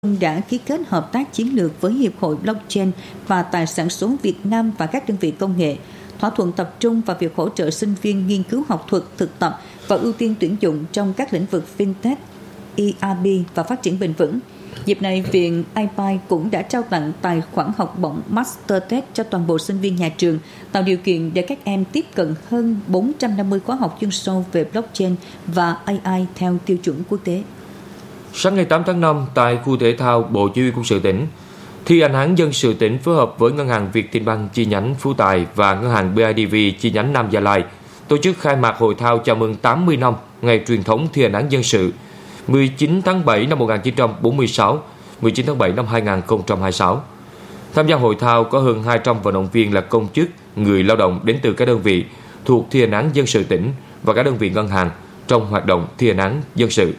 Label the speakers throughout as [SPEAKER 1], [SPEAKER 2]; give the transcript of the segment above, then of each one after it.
[SPEAKER 1] đã ký kết hợp tác chiến lược với Hiệp hội Blockchain và Tài sản số Việt Nam và các đơn vị công nghệ. Thỏa thuận tập trung vào việc hỗ trợ sinh viên nghiên cứu học thuật, thực tập và ưu tiên tuyển dụng trong các lĩnh vực fintech, ERP và phát triển bền vững. Dịp này, Viện iPay cũng đã trao tặng tài khoản học bổng MasterTech cho toàn bộ sinh viên nhà trường, tạo điều kiện để các em tiếp cận hơn 450 khóa học chuyên sâu về blockchain và AI theo tiêu chuẩn quốc tế.
[SPEAKER 2] Sáng ngày 8 tháng 5, tại khu thể thao Bộ Chỉ huy Quân sự tỉnh, Thi hành án dân sự tỉnh phối hợp với Ngân hàng Vietinbank chi nhánh Phú Tài và Ngân hàng BIDV chi nhánh Nam Gia Lai tổ chức khai mạc hội thao chào mừng 80 năm ngày truyền thống thi hành án dân sự 19 tháng 7 năm 1946, 19 tháng 7 năm 2026. Tham gia hội thao có hơn 200 vận động viên là công chức, người lao động đến từ các đơn vị thuộc thi hành án dân sự tỉnh và các đơn vị ngân hàng trong hoạt động thi hành án dân sự.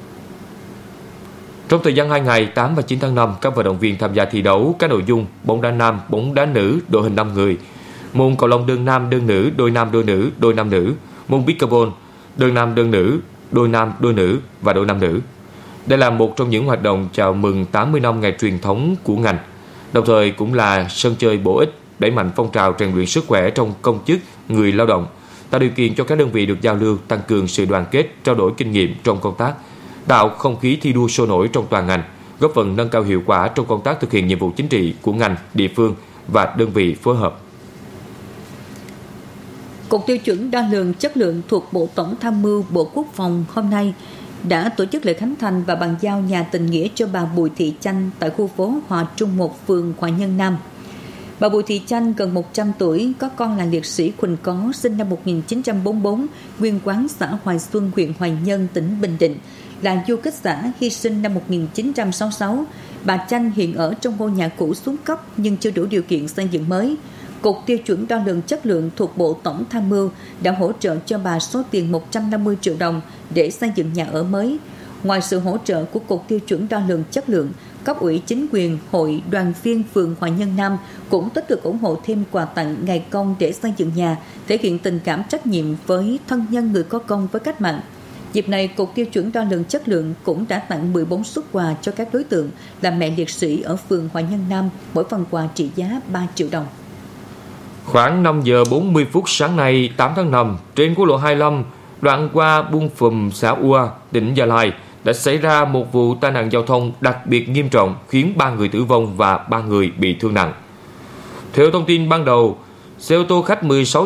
[SPEAKER 2] Trong thời gian 2 ngày 8 và 9 tháng 5, các vận động viên tham gia thi đấu các nội dung bóng đá nam, bóng đá nữ, đội hình 5 người, môn cầu lông đơn nam, đơn nữ, đôi nam, đôi nữ, đôi nam nữ, môn pickleball, đơn nam, đơn nữ, đôi nam, đôi nữ và đôi nam nữ. Đây là một trong những hoạt động chào mừng 80 năm ngày truyền thống của ngành, đồng thời cũng là sân chơi bổ ích đẩy mạnh phong trào rèn luyện sức khỏe trong công chức, người lao động, tạo điều kiện cho các đơn vị được giao lưu, tăng cường sự đoàn kết, trao đổi kinh nghiệm trong công tác, tạo không khí thi đua sôi nổi trong toàn ngành, góp phần nâng cao hiệu quả trong công tác thực hiện nhiệm vụ chính trị của ngành, địa phương và đơn vị phối hợp.
[SPEAKER 1] Cục Tiêu chuẩn Đo lường Chất lượng thuộc Bộ Tổng tham mưu Bộ Quốc phòng hôm nay đã tổ chức lễ khánh thành và bàn giao nhà tình nghĩa cho bà Bùi Thị Chanh tại khu phố Hòa Trung 1, phường Hòa Nhân Nam. Bà Bùi Thị Chanh gần 100 tuổi, có con là liệt sĩ Quỳnh Có, sinh năm 1944, nguyên quán xã Hoài Xuân, huyện Hoài Nhân, tỉnh Bình Định, là du kích xã, hy sinh năm 1966. Bà Chanh hiện ở trong ngôi nhà cũ xuống cấp nhưng chưa đủ điều kiện xây dựng mới. Cục Tiêu chuẩn Đo lường Chất lượng thuộc Bộ Tổng tham mưu đã hỗ trợ cho bà số tiền 150 triệu đồng để xây dựng nhà ở mới. Ngoài sự hỗ trợ của Cục Tiêu chuẩn Đo lường Chất lượng, cấp ủy chính quyền, hội, đoàn viên phường Hòa Nhân Nam cũng tích cực ủng hộ thêm quà tặng ngày công để xây dựng nhà, thể hiện tình cảm trách nhiệm với thân nhân người có công với cách mạng. Dịp này, Cục Tiêu chuẩn Đo lường Chất lượng cũng đã tặng 14 suất quà cho các đối tượng là mẹ liệt sĩ ở phường Hòa Nhân Nam, mỗi phần quà trị giá 3 triệu đồng.
[SPEAKER 2] Khoảng 5 giờ 40 phút sáng nay 8 tháng 5, trên quốc lộ 25, đoạn qua Buôn Phùm, xã Ua, tỉnh Gia Lai, đã xảy ra một vụ tai nạn giao thông đặc biệt nghiêm trọng khiến 3 người tử vong và 3 người bị thương nặng. Theo thông tin ban đầu, xe ô tô khách 16